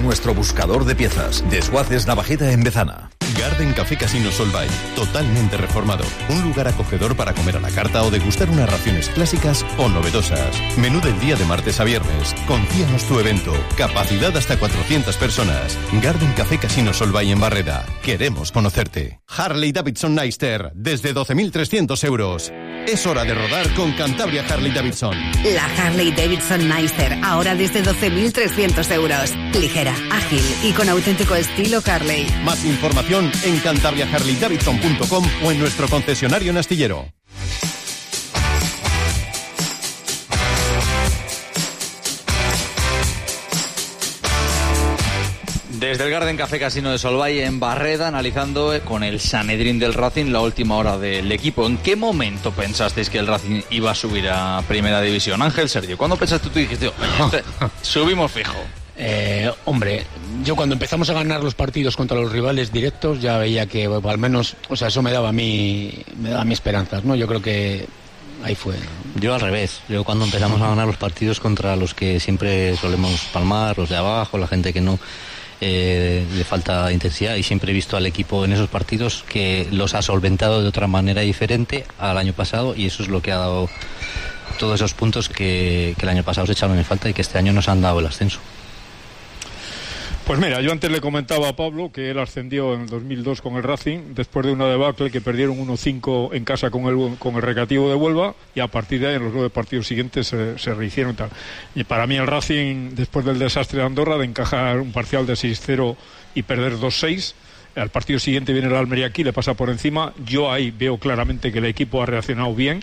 nuestro buscador de piezas. Desguaces Navajeda en Bezana. Garden Café Casino Solvay, totalmente reformado. Un lugar acogedor para comer a la carta o degustar unas raciones clásicas o novedosas. Menú del día de martes a viernes. Confíanos tu evento. Capacidad hasta 400 personas. Garden Café Casino Solvay en Barreda. Queremos conocerte. Harley Davidson Neister, desde 12.300 euros. Es hora de rodar con Cantabria Harley Davidson. La Harley Davidson Neister, ahora desde 12.300 euros. Ligera, ágil y con auténtico estilo Harley. Más información en cantabriaharleydavidson.com o en nuestro concesionario en Astillero. Desde el Garden Café Casino de Solvay en Barreda, analizando con el Sanedrín del Racing la última hora del equipo. ¿En qué momento pensasteis que el Racing iba a subir a Primera División? Ángel, Sergio, ¿cuándo pensaste tú y dijiste, subimos fijo? Hombre, yo cuando empezamos a ganar los partidos contra los rivales directos ya veía que, bueno, al menos, o sea, eso me daba a mí esperanzas, ¿no? Yo creo que ahí fue. Yo al revés, yo cuando empezamos a ganar los partidos contra los que siempre solemos palmar, los de abajo, la gente que no le falta intensidad, y siempre he visto al equipo en esos partidos que los ha solventado de otra manera diferente al año pasado, y eso es lo que ha dado todos esos puntos que el año pasado se echaron en falta y que este año nos han dado el ascenso. Pues mira, yo antes le comentaba a Pablo que él ascendió en el 2002 con el Racing, después de una debacle que perdieron 1-5 en casa con el Recreativo de Huelva, y a partir de ahí en los 9 partidos siguientes se rehicieron y tal. Y para mí el Racing, después del desastre de Andorra, de encajar un parcial de 6-0 y perder 2-6, al partido siguiente viene el Almería aquí, le pasa por encima. Yo ahí veo claramente que el equipo ha reaccionado bien,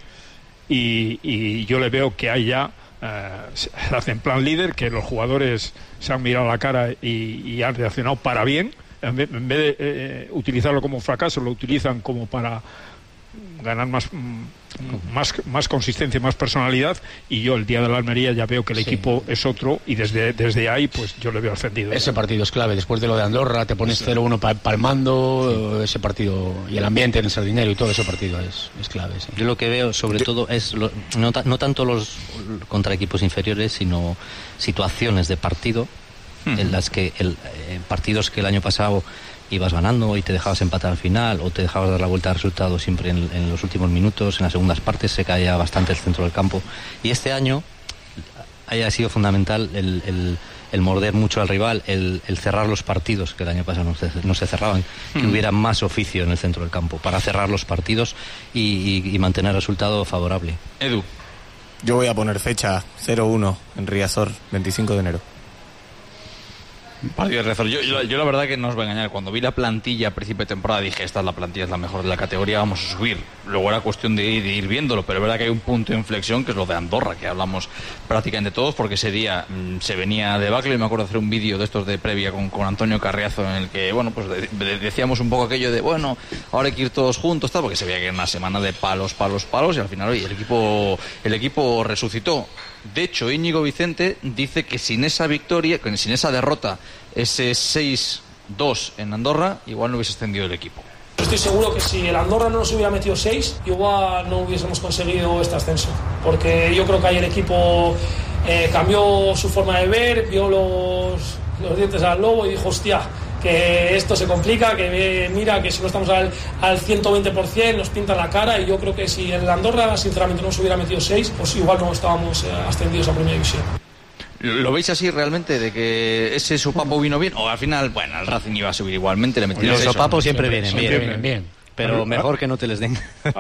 y yo le veo que hay ya se hace en plan líder, que los jugadores se han mirado a la cara y han reaccionado para bien. En vez de utilizarlo como fracaso, lo utilizan como para ganar más consistencia, más personalidad, y yo el día de la Almería ya veo que el equipo es otro, y desde ahí pues yo le veo ascendido. Ese partido es clave, después de lo de Andorra te pones 0-1 palmando, ese partido, y el ambiente en el Sardinero y todo, ese partido es clave. Sí. Yo lo que veo sobre todo es no tanto los contra equipos inferiores, sino situaciones de partido en las que partidos que el año pasado ibas ganando y te dejabas empatar al final, o te dejabas dar la vuelta al resultado siempre en los últimos minutos, en las segundas partes se caía bastante el centro del campo, y este año haya sido fundamental el morder mucho al rival, el cerrar los partidos, que el año pasado no se cerraban, que hubiera más oficio en el centro del campo para cerrar los partidos y mantener el resultado favorable. Edu. Yo voy a poner fecha 0-1 en Riazor, 25 de enero. Partido de Riazor. Yo la verdad que no os voy a engañar, cuando vi la plantilla a principio de temporada dije, esta es la plantilla, es la mejor de la categoría, vamos a subir. Luego era cuestión de ir viéndolo, pero es verdad que hay un punto de inflexión que es lo de Andorra, que hablamos prácticamente todos, porque ese día se venía de debacle, y me acuerdo de hacer un vídeo de estos de previa con Antonio Carriazo, en el que, bueno, pues decíamos un poco aquello de, bueno, ahora hay que ir todos juntos, tal, porque se veía que era una semana de palos, y al final hoy el equipo resucitó. De hecho, Íñigo Vicente dice que sin esa victoria, sin esa derrota, ese 6-2 en Andorra, igual no hubiese extendido el equipo. Estoy seguro que si el Andorra no nos hubiera metido 6, igual no hubiésemos conseguido este ascenso. Porque yo creo que ahí el equipo cambió su forma de ver, vio los dientes al lobo y dijo, hostia, que esto se complica, que mira, que si no estamos al 120% nos pintan la cara, y yo creo que si el Andorra sinceramente no se hubiera metido 6, pues igual no estábamos ascendidos a Primera División. ¿Lo veis así realmente, de que ese sopapo vino bien? O al final, bueno, el Racing iba a subir igualmente, le metieron los 6. Los sopapos siempre vienen bien. Pero mejor que no te les den.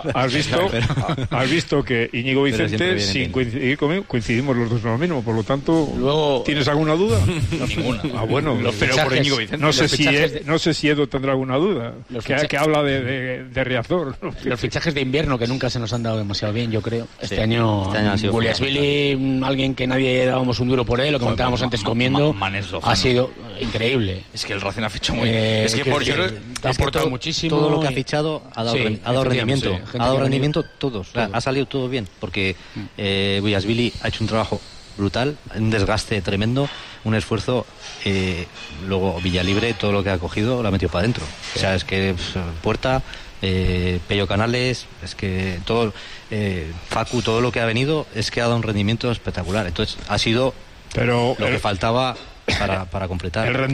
¿Has visto que Íñigo Vicente, sin coincidir conmigo, coincidimos los dos en lo mismo? Por lo tanto, luego... ¿tienes alguna duda? Ninguna. Bueno, pero por Íñigo Vicente. No sé si Edu tendrá alguna duda, que habla de Riazor. Los fichajes de invierno, que nunca se nos han dado demasiado bien, yo creo. Este año ha sido Guliasvili, alguien que nadie dábamos un duro por él, lo comentábamos antes comiendo, ha sido increíble. Es que el Racing ha fichado muy... es que por yo ha aportado muchísimo. Todo lo que ha fichado ha dado rendimiento. Ha dado rendimiento todos. Ha salido todo bien, porque Guliasvili ha hecho un trabajo brutal, un desgaste tremendo, un esfuerzo. Luego Villalibre, todo lo que ha cogido lo ha metido para adentro. O sea, es que Puerta, Pello Canales, es que todo, Facu, todo lo que ha venido es que ha dado un rendimiento espectacular. Entonces ha sido lo que faltaba para completar.